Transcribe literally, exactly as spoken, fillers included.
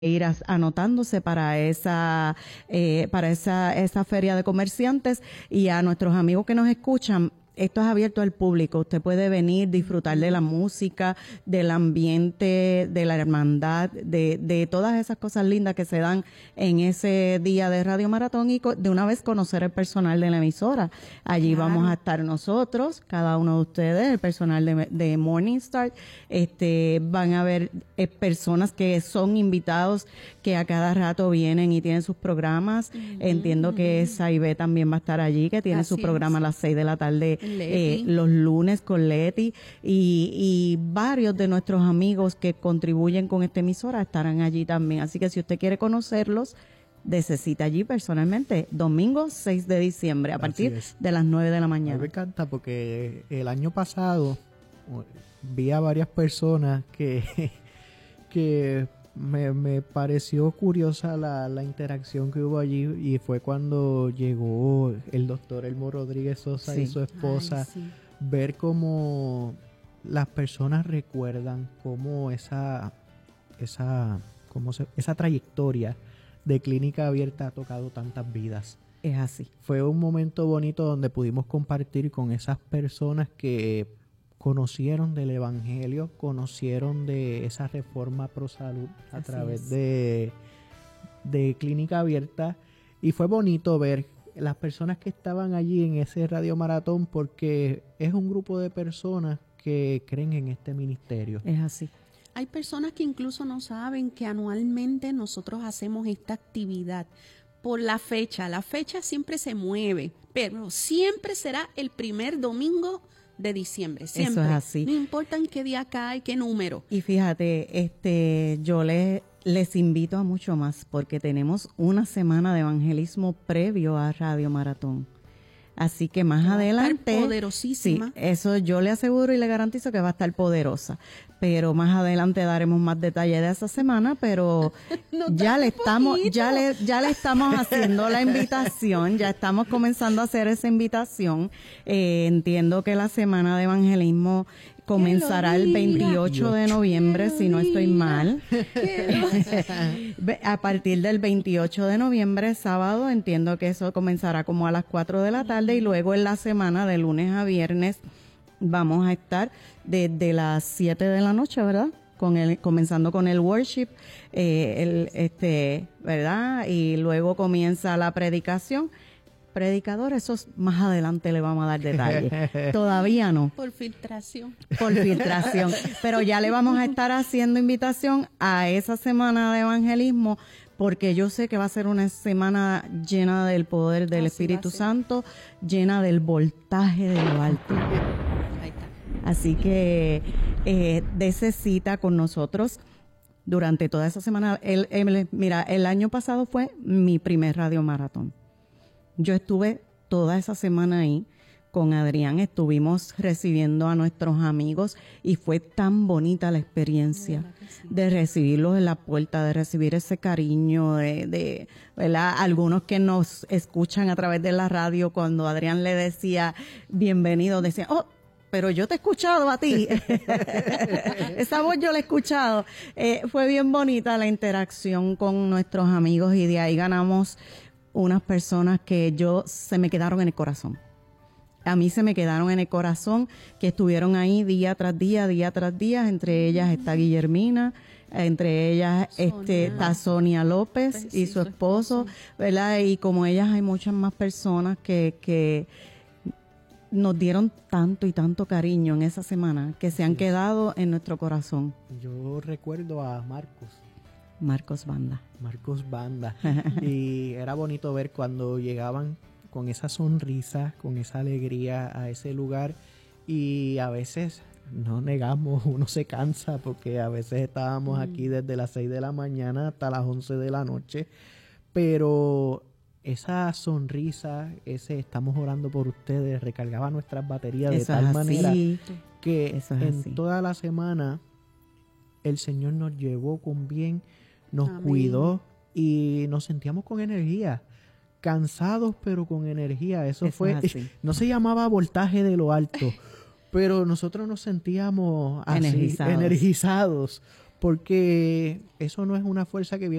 ir a, anotándose para esa eh, para esa esa feria de comerciantes. Y a nuestros amigos que nos escuchan, esto es abierto al público. Usted puede venir, disfrutar de la música, del ambiente, de la hermandad, de, de todas esas cosas lindas que se dan en ese día de Radio Maratón, y de una vez conocer el personal de la emisora. Allí claro. Vamos a estar nosotros, cada uno de ustedes, el personal de, de Morning Star. Este, van a haber eh, personas que son invitados, que a cada rato vienen y tienen sus programas. Uh-huh. Entiendo que Saibé también va a estar allí, que tiene Así su programa es. a las seis de la tarde. Eh, los lunes con Leti, y, y varios de nuestros amigos que contribuyen con esta emisora estarán allí también. Así que si usted quiere conocerlos, necesita allí personalmente, domingo seis de diciembre, a Así partir es. de las nueve de la mañana. A mí me encanta porque el año pasado vi a varias personas que, que me, me pareció curiosa la, la interacción que hubo allí, y fue cuando llegó el doctor Elmo Rodríguez Sosa sí. y su esposa. Ay, sí. Ver cómo las personas recuerdan cómo esa esa cómo se, esa trayectoria de Clínica Abierta ha tocado tantas vidas. Es así. Fue un momento bonito donde pudimos compartir con esas personas que conocieron del Evangelio, conocieron de esa reforma pro salud a Así través de, de Clínica Abierta, y fue bonito ver las personas que estaban allí en ese Radio Maratón, porque es un grupo de personas que creen en este ministerio. Es así. Hay personas que incluso no saben que anualmente nosotros hacemos esta actividad por la fecha. La fecha siempre se mueve, pero siempre será el primer domingo de diciembre, siempre. Eso es así. No importa en qué día cae, qué número. Y fíjate, este, yo les, les invito a mucho más, porque tenemos una semana de evangelismo previo a Radio Maratón. Así que más va adelante, a estar poderosísima. Sí, eso yo le aseguro y le garantizo que va a estar poderosa. Pero más adelante daremos más detalles de esa semana, pero no ya le estamos, poquito. ya le, ya le estamos haciendo la invitación, ya estamos comenzando a hacer esa invitación. Eh, entiendo que la semana de evangelismo comenzará el veintiocho de noviembre, si no estoy mal. A partir del veintiocho de noviembre, sábado, entiendo que eso comenzará como a las cuatro de la tarde, y luego en la semana de lunes a viernes vamos a estar desde las siete de la noche, ¿verdad? Con el, comenzando con el worship, eh, el, este, ¿verdad? Y luego comienza la predicación. Predicador, eso más adelante le vamos a dar detalles. Todavía no. Por filtración. Por filtración. Pero ya le vamos a estar haciendo invitación a esa semana de evangelismo, porque yo sé que va a ser una semana llena del poder del Así Espíritu Santo, llena del voltaje de lo alto. Ahí está. Así que eh, dese cita con nosotros durante toda esa semana. El, el, mira, el año pasado fue mi primer Radio Maratón. Yo estuve toda esa semana ahí con Adrián, estuvimos recibiendo a nuestros amigos, y fue tan bonita la experiencia sí. de recibirlos en la puerta, de recibir ese cariño, de, de, ¿verdad? Algunos que nos escuchan a través de la radio, cuando Adrián le decía bienvenido, decían, oh, pero yo te he escuchado a ti. Esa voz yo la he escuchado. Eh, fue bien bonita la interacción con nuestros amigos, y de ahí ganamos unas personas que yo se me quedaron en el corazón. A mí se me quedaron en el corazón, que estuvieron ahí día tras día, día tras día. Entre ellas está Guillermina, entre ellas Sonia. este está Sonia López pues y sí, su esposo, esposo, ¿verdad? Y como ellas hay muchas más personas que, que nos dieron tanto y tanto cariño en esa semana, que se han sí. quedado en nuestro corazón. Yo recuerdo a Marcos. Marcos Banda. Marcos Banda. Y era bonito ver cuando llegaban con esa sonrisa, con esa alegría a ese lugar, y a veces no negamos, uno se cansa, porque a veces estábamos mm. aquí desde las seis de la mañana hasta las once de la noche, pero esa sonrisa, ese estamos orando por ustedes, recargaba nuestras baterías Eso de tal manera que Eso en así. toda la semana el Señor nos llevó con bien, nos Amén. cuidó, y nos sentíamos con energía, cansados pero con energía. Eso, Eso fue, no se llamaba voltaje de lo alto, pero nosotros nos sentíamos así, energizados. energizados, porque eso no es una fuerza que viene